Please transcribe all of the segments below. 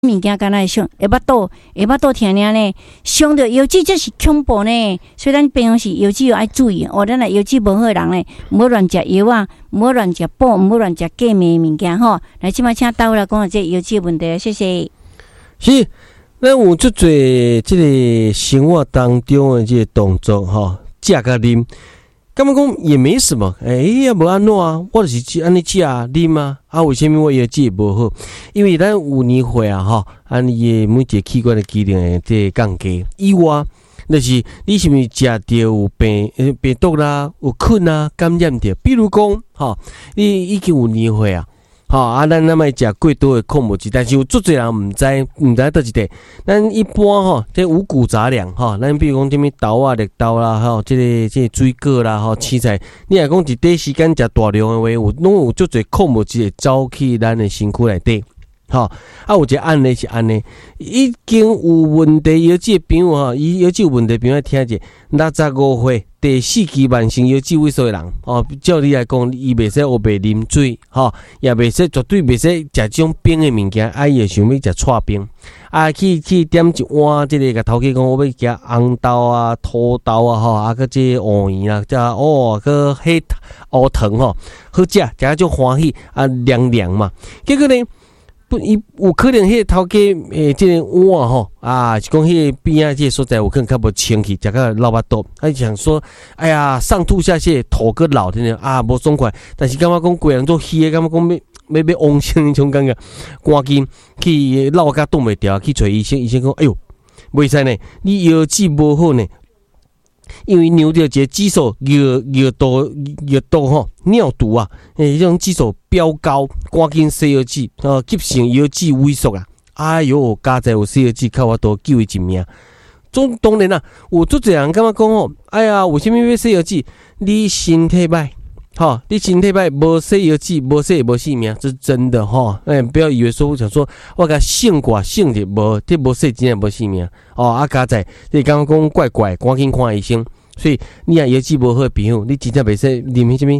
物件敢若会伤，下巴肚疼疼呢，伤着腰子这是恐怖呢。所以咱平常时腰子要爱注意哦。咱若腰子无好的人呢，毋好乱食药啊，毋好乱食补，毋好乱食过敏的物件吼。来，即摆请倒来讲下这腰子的问题，谢谢。 是，咱有足侪即个生活当中的即个动作吼，食甲啉。感觉讲也没什么，也无安怎啊，我就是安尼食啉啊，为什么我腰子无好？因为咱有年岁啊，吼，伊每一个器官的机能会这降低。以外，就是你是毋是食着有病毒啦，有菌啊，感染着？比如讲，吼，你已经有年岁啊。咱莫食过多的矿物质，但是有足侪人毋知倒一块。咱一般这五谷杂粮咱比如讲什么豆啊、绿豆啦，这个水果啦，青菜，你若讲一短时间食大量的话，拢有足侪矿物质会走去咱的身躯内底。有一个案例是安尼，已经有问题腰子的朋友伊腰子有问题的朋友听者，65岁第4期慢性腰子萎缩的人照你来讲，伊袂使黑白啉水也袂使绝对袂使食这种冰的物件，伊会想要食刨冰去点一碗这个甲头家讲，我要加红豆啊、土豆啊个这黄圆啊，个黑乌糖好食，食啊就欢喜凉凉嘛，结果呢？伊有可能迄个头家即个碗是讲迄个边仔即个所在有可能较无清气，食到老巴肚，想说，哎呀，上吐下泻，头壳老的无爽快，但是感觉讲规人做虚的，感觉讲要往生迄种感觉，赶紧去闹甲冻袂掉，去找医生，医生讲，哎哟，袂使呢，你腰子无好呢。因为尿着一个指数尿道尿毒啊，迄种指数飙高，赶紧洗腰子，急性腰子萎缩啊！哎哟，家在有洗腰子，靠我多救伊一命。当然啦，有足侪人感觉讲哎呀，为什么要洗腰子？你身体歹，你身体歹，无洗腰子，无洗无性命，这是真的不要以为说我想说，我甲性寡性者无，这无洗真的无性命家在你刚刚讲怪怪，赶紧看医生。所以你腰子无好的朋友，你真正袂使啉什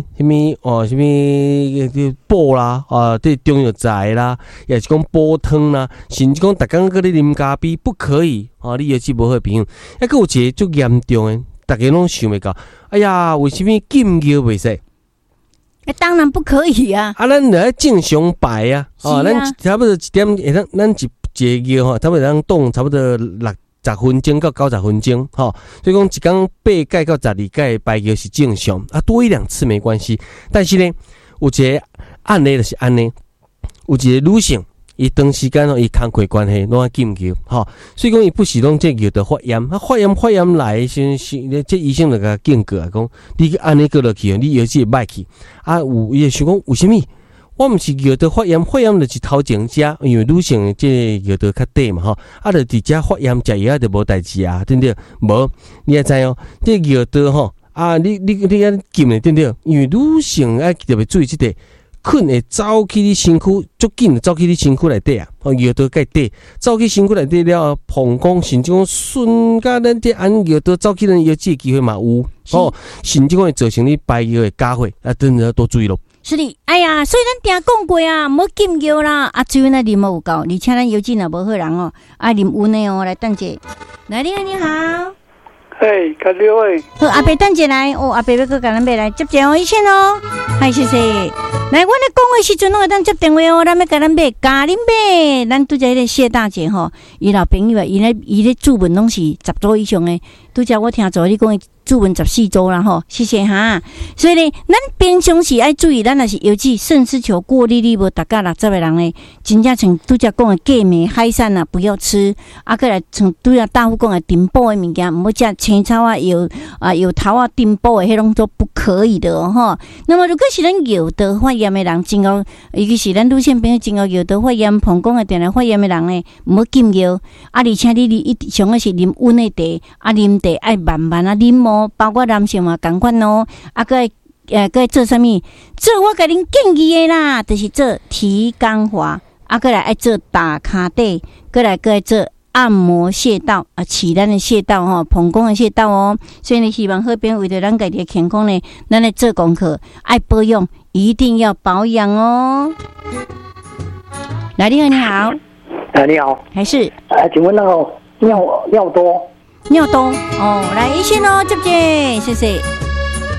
么补啦这中药材啦，也是讲补汤啦，甚至讲逐工搁咧啉咖啡，不可以你腰子无好的朋友，还佫有一个足严重的，大家拢想袂到，哎呀，为什么禁药袂使？ 当然不可以啊！ 咱来正常排啊！咱差不多1点会咱一个药差不多当动差不多60分钟到90分钟，所以讲一天8盖到12盖排药是正常多1-2次没关系。但是呢，有一个案例就是安尼，有一个女性，伊长时间伊工课关系拢爱禁药，所以讲伊不是拢这药的发炎，发炎来的时候，这医生就甲警告讲，你安尼过落去，你腰子会歹去有伊会想讲为什么？我毋是药得发炎就是头前食，因为女性这药得较短嘛就伫遮发炎食药就无代志对不对？无，你也知这药得你安禁的对不对？因为女性爱特别注意这个，菌会走去你身躯，足紧走去你身躯内底药得介短，走去身躯内底了，膀胱甚至讲顺甲咱这药得走去咱腰子的机会嘛有甚至讲会造成你排药的加快真的要多注意咯。 是的，哎呀，所以咱定讲过唔好禁药啦，水温啉有够，而且咱腰子若无好人爱啉温的来等者。来，你好， 甲你好。 好，阿伯等者来，阿伯要搁甲咱买来接电话一线嗨，谢谢。来，阮咧讲话时阵拢会当接电话咱要甲咱买咖喱买，咱拄则迄个谢大姐伊老朋友伊咧注文拢是10周以上的，拄则我听做你讲注文14周啦谢谢哈。所以呢，咱平常时爱注意，咱若是腰子、肾丝球过滤率无达到60的人呢，真正像拄则讲的芥末、海产不要吃，过来像拄则大夫讲的顶补的物件，毋好食青草油头顶补的，迄拢都不可以的那么如果是咱有得发炎的人，真有尤其是咱女性朋友真有得发炎、膀胱的电来发炎的人呢，毋好禁药而且你上个是啉温的茶啉茶爱慢慢啉包括男性嘛同款个做啥物？做我甲恁建议的啦，就是做提肛滑过来爱做打骹底，过来做按摩穴道起咱的穴道膀胱的穴道所以呢，希望好朋友为着咱家己的健康呢，咱来做功课，爱保养，一定要保养来，你好。 你好， 还是请问那个尿多哦，来医生哦，接，谢谢。